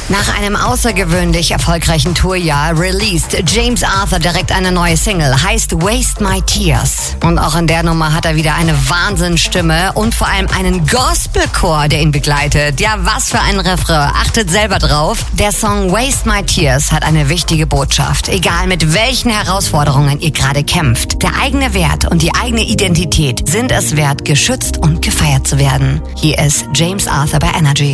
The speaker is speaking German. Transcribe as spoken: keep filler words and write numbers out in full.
Nach einem außergewöhnlich erfolgreichen Tourjahr released James Arthur direkt eine neue Single, heißt Waste My Tears. Und auch in der Nummer hat er wieder eine Wahnsinnsstimme und vor allem einen Gospelchor, der ihn begleitet. Ja, was für ein Refrain. Achtet selber drauf. Der Song Waste My Tears hat eine wichtige Botschaft. Egal mit welchen Herausforderungen ihr gerade kämpft. Der eigene Wert und die eigene Identität sind es wert, geschützt und gefeiert zu werden. Hier ist James Arthur bei Energy.